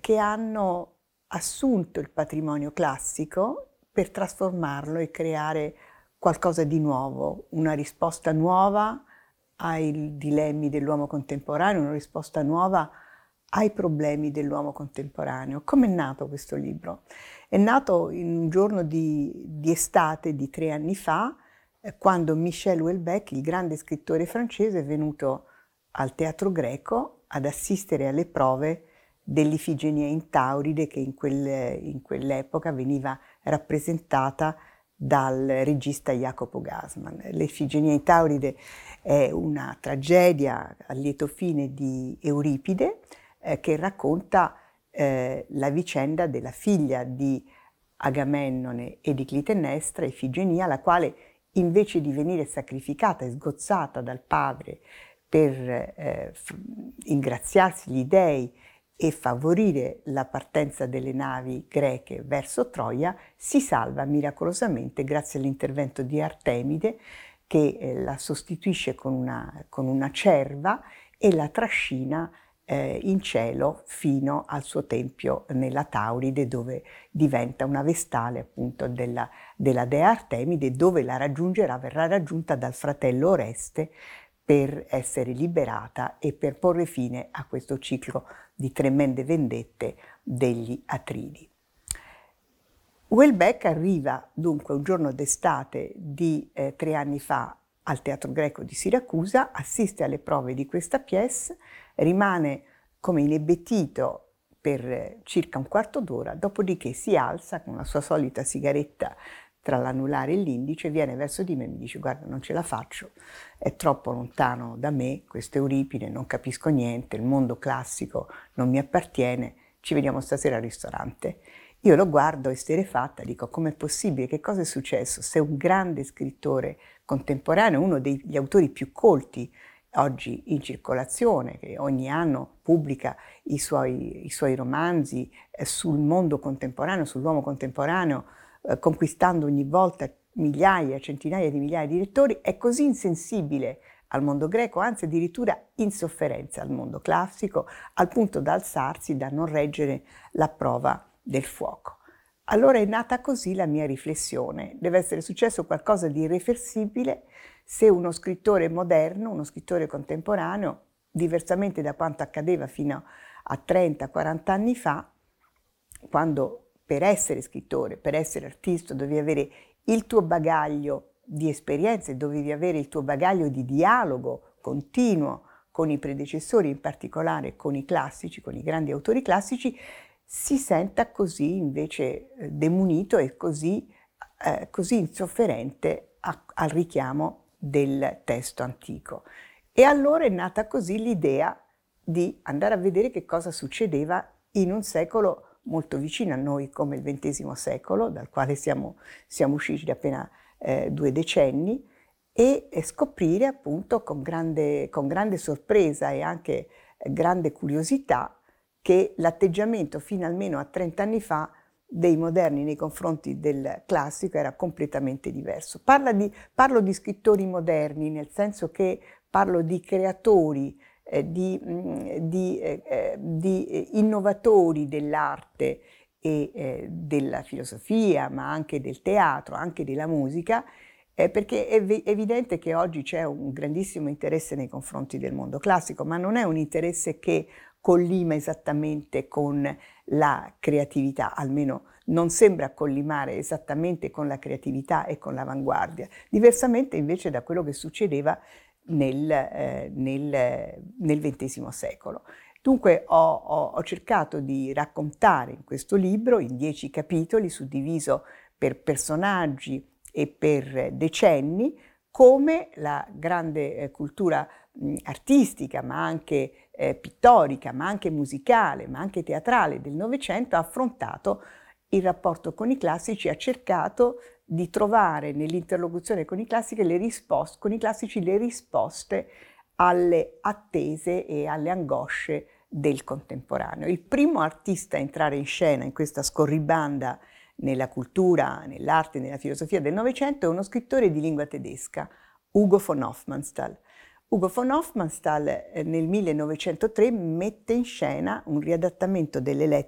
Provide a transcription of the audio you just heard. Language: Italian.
che hanno assunto il patrimonio classico per trasformarlo e creare qualcosa di nuovo, una risposta nuova ai dilemmi dell'uomo contemporaneo, una risposta nuova ai problemi dell'uomo contemporaneo. Come è nato questo libro? È nato in un giorno di estate di 3 anni fa, quando Michel Houellebecq, il grande scrittore francese, è venuto al Teatro Greco ad assistere alle prove dell'Ifigenia in Tauride, che in quell'epoca veniva rappresentata dal regista Jacopo Gassman. L'Ifigenia in Tauride è una tragedia a lieto fine di Euripide, che racconta la vicenda della figlia di Agamennone e di Clitennestra, Ifigenia, la quale invece di venire sacrificata e sgozzata dal padre per ingraziarsi gli dei e favorire la partenza delle navi greche verso Troia, si salva miracolosamente grazie all'intervento di Artemide, che la sostituisce con una cerva e la trascina in cielo fino al suo tempio nella Tauride, dove diventa una vestale appunto della dea Artemide, dove verrà raggiunta dal fratello Oreste per essere liberata e per porre fine a questo ciclo di tremende vendette degli Atridi. Houellebecq arriva dunque un giorno d'estate di 3 anni fa al Teatro Greco di Siracusa, assiste alle prove di questa pièce, rimane come inebetito per circa un quarto d'ora, dopodiché si alza con la sua solita sigaretta tra l'anulare e l'indice, viene verso di me e mi dice: guarda, non ce la faccio, è troppo lontano da me, questo Euripide, non capisco niente, il mondo classico non mi appartiene, ci vediamo stasera al ristorante. Io lo guardo esterrefatta, dico: com'è possibile? Che cosa è successo? Sei un grande scrittore contemporaneo, uno degli autori più colti oggi in circolazione, che ogni anno pubblica i suoi romanzi sul mondo contemporaneo, sull'uomo contemporaneo, conquistando ogni volta migliaia, centinaia di migliaia di lettori, è così insensibile al mondo greco, anzi addirittura in sofferenza al mondo classico, al punto da alzarsi, da non reggere la prova del fuoco. Allora è nata così la mia riflessione. Deve essere successo qualcosa di irreversibile se uno scrittore moderno, uno scrittore contemporaneo, diversamente da quanto accadeva fino a 30-40 anni fa, quando per essere scrittore, per essere artista, dovevi avere il tuo bagaglio di esperienze, dovevi avere il tuo bagaglio di dialogo continuo con i predecessori, in particolare con i classici, con i grandi autori classici, si senta così invece demunito e così insofferente al richiamo del testo antico. E allora è nata così l'idea di andare a vedere che cosa succedeva in un secolo molto vicino a noi come il XX secolo, dal quale siamo usciti da appena 2 decenni, e scoprire appunto con grande sorpresa e anche grande curiosità che l'atteggiamento fino almeno a 30 anni fa dei moderni nei confronti del classico era completamente diverso. Parlo di scrittori moderni, nel senso che parlo di creatori, di innovatori dell'arte e della filosofia, ma anche del teatro, anche della musica, perché è evidente che oggi c'è un grandissimo interesse nei confronti del mondo classico, ma non è un interesse che collima esattamente con la creatività, almeno non sembra collimare esattamente con la creatività e con l'avanguardia, diversamente invece da quello che succedeva nel XX secolo. Dunque ho cercato di raccontare in questo libro, in 10 capitoli, suddiviso per personaggi e per decenni, come la grande cultura artistica, ma anche pittorica, ma anche musicale, ma anche teatrale del Novecento ha affrontato il rapporto con i classici, ha cercato di trovare nell'interlocuzione con i classici le risposte alle attese e alle angosce del contemporaneo. Il primo artista a entrare in scena in questa scorribanda nella cultura, nell'arte, nella filosofia del Novecento è uno scrittore di lingua tedesca, Hugo von Hofmannsthal. Hugo von Hofmannsthal nel 1903 mette in scena un riadattamento delle lettere